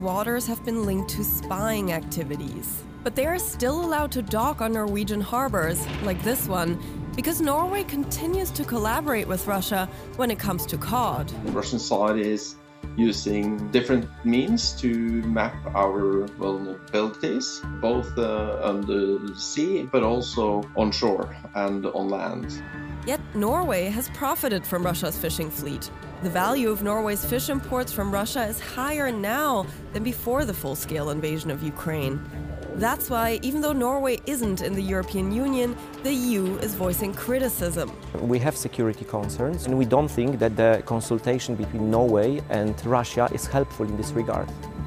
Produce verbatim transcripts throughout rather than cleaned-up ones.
waters have been linked to spying activities. But they are still allowed to dock on Norwegian harbors, like this one, because Norway continues to collaborate with Russia when it comes to cod. The Russian side is using different means to map our vulnerabilities, both uh, under the sea, but also on shore and on land. Yet Norway has profited from Russia's fishing fleet. The value of Norway's fish imports from Russia is higher now than before the full-scale invasion of Ukraine. That's why, even though Norway isn't in the European Union, the E U is voicing criticism. We have security concerns, and we don't think that the consultation between Norway and Russia is helpful in this regard.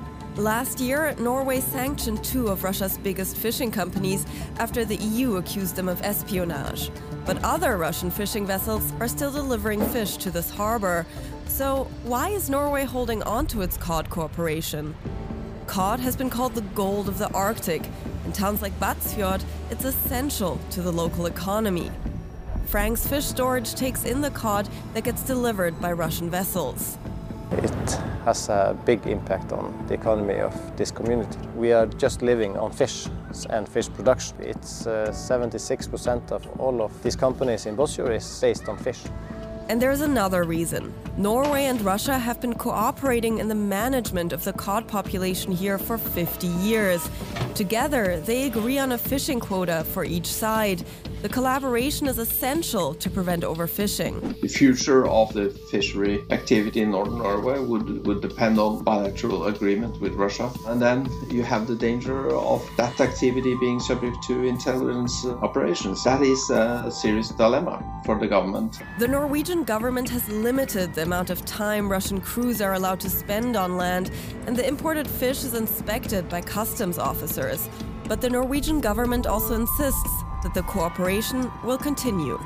Last year, Norway sanctioned two of Russia's biggest fishing companies after the E U accused them of espionage. But other Russian fishing vessels are still delivering fish to this harbor. So why is Norway holding on to its cod cooperation? Cod has been called the gold of the Arctic. In towns like Båtsfjord, it's essential to the local economy. Frank's Fish Storage takes in the cod that gets delivered by Russian vessels. It has a big impact on the economy of this community. We are just living on fish and fish production. It's seventy-six percent of all of these companies in Båtsfjord is based on fish. And there's another reason. Norway and Russia have been cooperating in the management of the cod population here for fifty years. Together, they agree on a fishing quota for each side. The collaboration is essential to prevent overfishing. The future of the fishery activity in northern Norway would, would depend on bilateral agreement with Russia. And then you have the danger of that activity being subject to intelligence operations. That is a serious dilemma for the government. The Norwegian government has limited the amount of time Russian crews are allowed to spend on land, and the imported fish is inspected by customs officers. But the Norwegian government also insists that the cooperation will continue.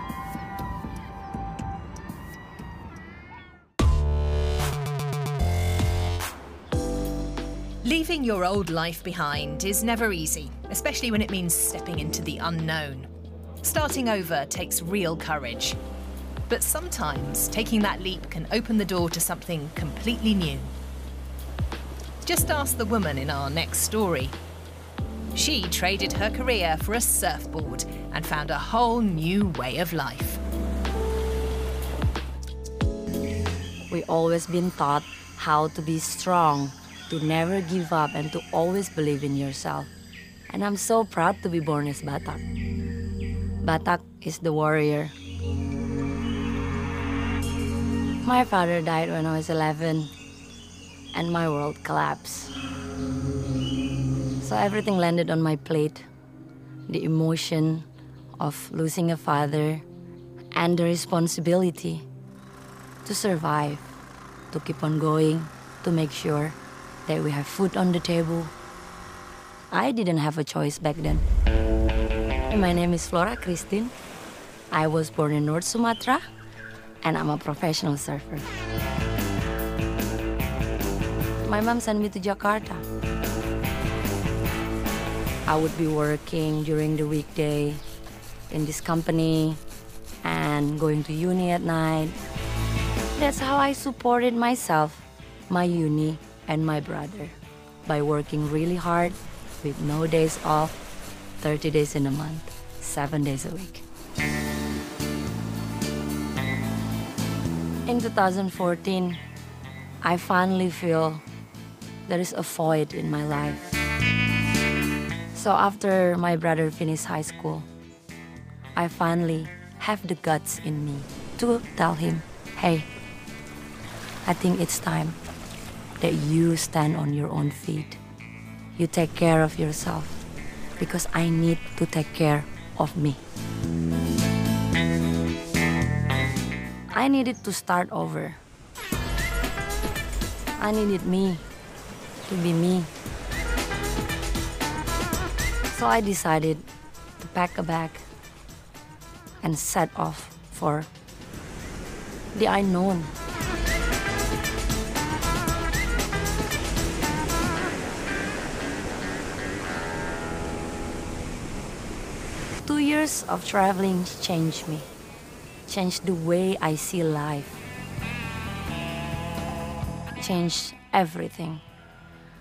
Leaving your old life behind is never easy, especially when it means stepping into the unknown. Starting over takes real courage. But sometimes taking that leap can open the door to something completely new. Just ask the woman in our next story. She traded her career for a surfboard and found a whole new way of life. We always been taught how to be strong, to never give up, and to always believe in yourself. And I'm so proud to be born as Batak. Batak is the warrior. My father died when I was eleven, and my world collapsed. So everything landed on my plate. The emotion of losing a father and the responsibility to survive, to keep on going, to make sure that we have food on the table. I didn't have a choice back then. My name is Flora Christine. I was born in North Sumatra, and I'm a professional surfer. My mom sent me to Jakarta. I would be working during the weekday in this company and going to uni at night. That's how I supported myself, my uni, and my brother, by working really hard with no days off, thirty days in a month, seven days a week. In two thousand fourteen, I finally feel there is a void in my life. So after my brother finished high school, I finally have the guts in me to tell him, hey, I think it's time that you stand on your own feet. You take care of yourself, because I need to take care of me. I needed to start over. I needed me to be me. So I decided to pack a bag and set off for the unknown. Two years of traveling changed me, changed the way I see life, changed everything.